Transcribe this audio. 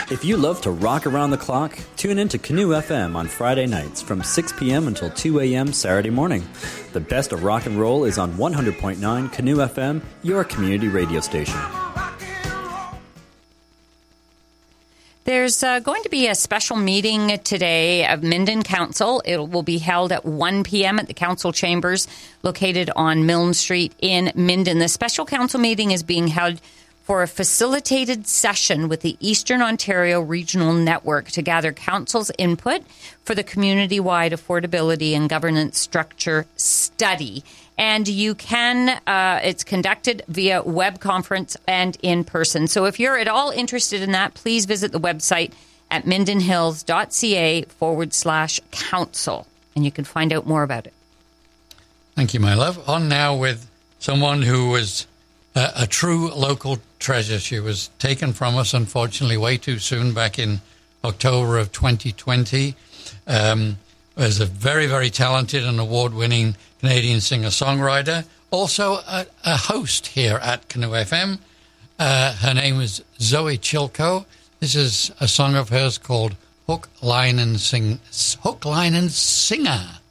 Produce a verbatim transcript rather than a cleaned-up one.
If you love to rock around the clock, tune in to Canoe F M on Friday nights from six p.m. until two a.m. Saturday morning. The best of rock and roll is on one hundred point nine Canoe F M, your community radio station. There's uh, going to be a special meeting today of Minden Council. It will be held at one p.m. at the council chambers located on Milne Street in Minden. The special council meeting is being held for a facilitated session with the Eastern Ontario Regional Network to gather council's input for the community-wide affordability and governance structure study. And you can, uh, it's conducted via web conference and in person. So if you're at all interested in that, please visit the website at mindenhills.ca forward slash council. And you can find out more about it. Thank you, my love. On now with someone who was a, a true local treasure. She was taken from us, unfortunately, way too soon back in October of twenty twenty. Um, was a very, very talented and award-winning Canadian singer-songwriter, also a, a host here at Canoe F M. Uh, her name is Zoe Chilko. This is a song of hers called Hook, Line and Sing, Hook, Line and Singer.